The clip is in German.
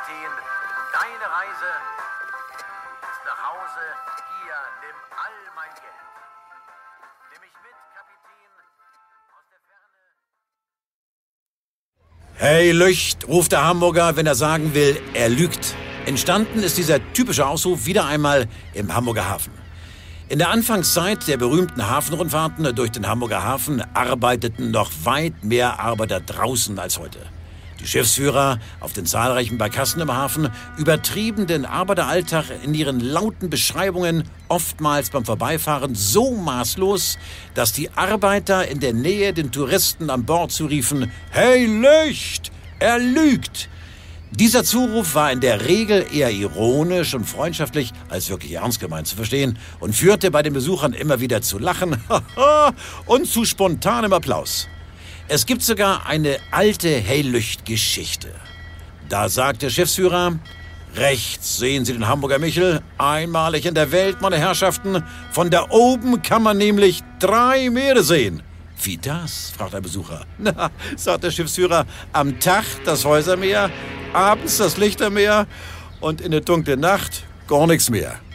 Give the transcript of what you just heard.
Kapitän. Deine Reise ist nach Hause. Hier, nimm all mein Geld. Nimm mich mit, Kapitän, aus der Ferne. Hey Lücht, ruft der Hamburger, wenn er sagen will, er lügt. Entstanden ist dieser typische Ausruf wieder einmal im Hamburger Hafen. In der Anfangszeit der berühmten Hafenrundfahrten durch den Hamburger Hafen arbeiteten noch weit mehr Arbeiter draußen als heute. Die Schiffsführer auf den zahlreichen Barkassen im Hafen übertrieben den Arbeiteralltag in ihren lauten Beschreibungen oftmals beim Vorbeifahren so maßlos, dass die Arbeiter in der Nähe den Touristen an Bord zuriefen: Hey Lücht, er lügt! Dieser Zuruf war in der Regel eher ironisch und freundschaftlich als wirklich ernst gemeint zu verstehen und führte bei den Besuchern immer wieder zu Lachen und zu spontanem Applaus. Es gibt sogar eine alte Hey-Lücht-Geschichte. Da sagt der Schiffsführer: Rechts sehen Sie den Hamburger Michel, einmalig in der Welt, meine Herrschaften. Von da oben kann man nämlich 3 Meere sehen. Wie das? Fragt der Besucher. Na, sagt der Schiffsführer, am Tag das Häusermeer, abends das Lichtermeer und in der dunklen Nacht gar nichts mehr.